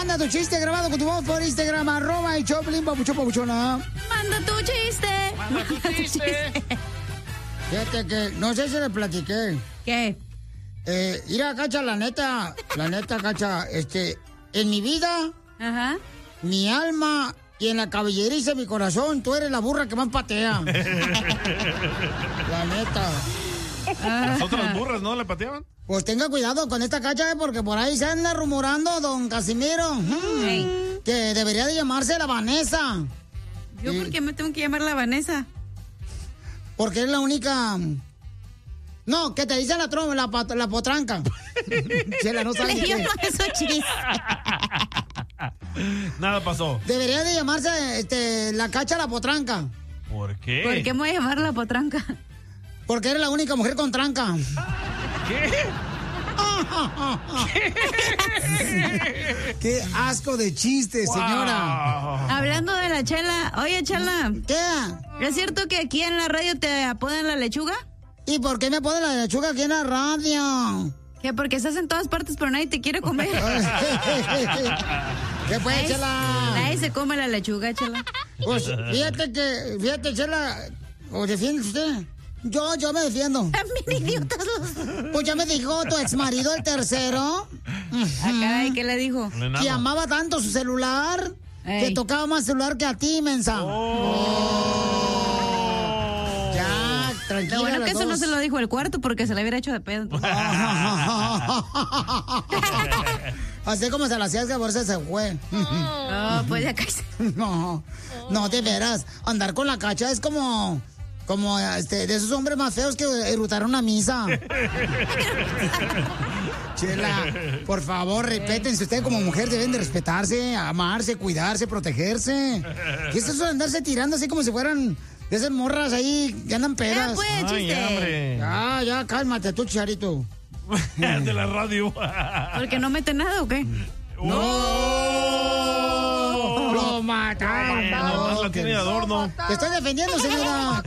Manda tu chiste grabado con tu voz por Instagram, @el Choplin, papuchona. Manda tu chiste. Manda tu chiste. Fíjate que, no sé si le platiqué. ¿Qué? Mira, Cacha, la neta, Cacha, en mi vida, Ajá. mi alma y en la cabelleriza de mi corazón, tú eres la burra que más patea. La neta. Las otras burras, ¿no? ¿Le pateaban? Pues tenga cuidado con esta Cacha, porque por ahí se anda rumorando, don Casimiro, que debería de llamarse la Vanessa. ¿Yo por qué me tengo que llamar la Vanessa? Porque es la única... No, que te dice la potranca. Chela, no sabe Yo qué. no eso chiste. Nada pasó. Debería de llamarse la Cacha la potranca. ¿Por qué? ¿Por qué me voy a llamar la potranca? Porque eres la única mujer con tranca. ¿Qué? ¡Qué asco de chiste, señora! Hablando de la Chela. Oye, Chela. ¿Qué? ¿Es cierto que aquí en la radio te apodan la lechuga? ¿Y por qué me apodan la lechuga aquí en la radio? ¿Qué? Porque estás en todas partes, pero nadie te quiere comer. ¿Qué fue, Chela? Nadie se come la lechuga, Chela. Pues fíjate, Chela, ¿o defiende usted? Yo me defiendo. También idiotas los... Pues ya me dijo tu exmarido, el tercero. Caray, ¿qué le dijo? Que amaba tanto su celular, que tocaba más celular que a ti, mensa. Ya, tranquila. Lo bueno que las eso no dos. se lo dijo el cuarto porque se le hubiera hecho de pedo. Así como se la hacías que por eso se fue. Pues ya cállate. No, de veras. Andar con la Cacha es como de esos hombres más feos que erutaron una misa. Chela, por favor, respétense. Ustedes como mujer deben de respetarse, amarse, cuidarse, protegerse. ¿Qué es eso de andarse tirando así como si fueran de esas morras ahí que andan pedas? Ya, pues, chiste. Ya, cálmate tú, Charito. De la radio. ¿Porque no mete nada o qué? ¡No! ¡Lo mataron! Nomás la tiene de adorno. Te estoy defendiendo, señora.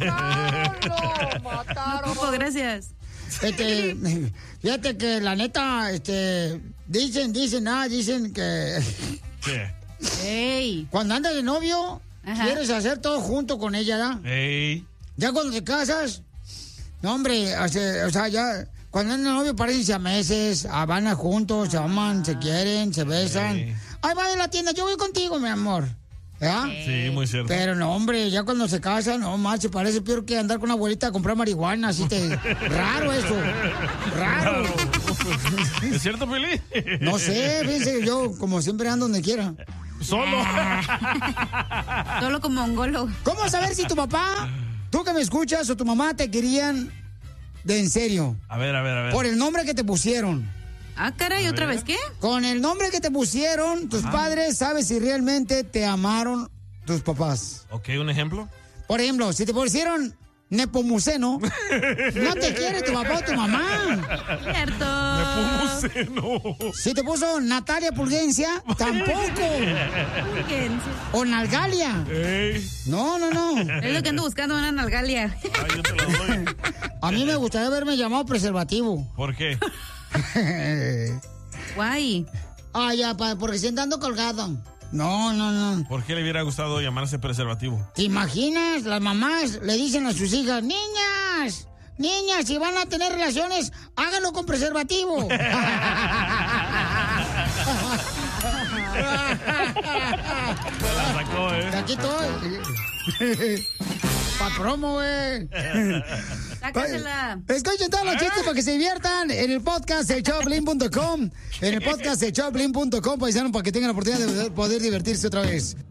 No ocupo, gracias. Fíjate que la neta, dicen que ¿Qué? ¡Ey! cuando andas de novio, Ajá. quieres hacer todo junto con ella, ¿verdad? Ey. Ya cuando te casas, no, hombre, o sea, ya cuando andan de novio parecen siameses, van juntos, se aman, se quieren, se besan. Ey. Ay, va a la tienda, yo voy contigo, mi amor. ¿Verdad? Sí, muy cierto. Pero no, hombre, ya cuando se casan, no, marche, parece peor que andar con una abuelita a comprar marihuana, así raro eso, raro. ¿Es cierto, Pili? No sé, fíjense, yo como siempre ando donde quiera. Solo. Solo como mongolo. ¿Cómo saber si tu papá, tú que me escuchas, o tu mamá te querían de en serio? A ver. Por el nombre que te pusieron. Ah, caray, ¿otra vez qué? Con el nombre que te pusieron, tus padres, sabes si realmente te amaron tus papás. Ok, ¿un ejemplo? Por ejemplo, si te pusieron Nepomuceno, no te quiere tu papá o tu mamá. Cierto. Nepomuceno. Si te puso Natalia Pulgencia, tampoco. O Nalgalia. Ey. No. Es lo que ando buscando, una nalgalia. Ay, yo te lo doy. A mí me gustaría haberme llamado preservativo. ¿Por qué? Guay. Ya, porque siento ando colgado. No. ¿Por qué le hubiera gustado llamarse preservativo? ¿Te imaginas? Las mamás le dicen a sus hijas, niñas, si van a tener relaciones, háganlo con preservativo. Te la sacó, Aquí estoy. Pa' promo, güey. Sácasela. Escuchen todos los chistes para que se diviertan en el podcast de Choplin.com. En el podcast de Choplin.com, paisano, para que tengan la oportunidad de poder divertirse otra vez.